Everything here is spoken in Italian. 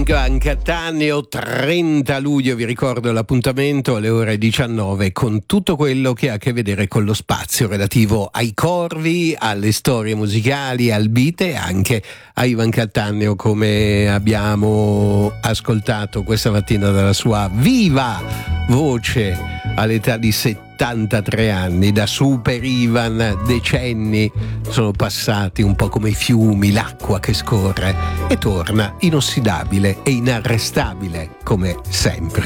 Ivan Cattaneo, 30 luglio, vi ricordo l'appuntamento alle ore 19 con tutto quello che ha a che vedere con lo spazio relativo ai corvi, alle storie musicali, al beat e anche a Ivan Cattaneo, come abbiamo ascoltato questa mattina dalla sua viva voce all'età di 73 anni. Da Super Ivan decenni sono passati, un po' come i fiumi, l'acqua che scorre, e torna inossidabile e inarrestabile come sempre.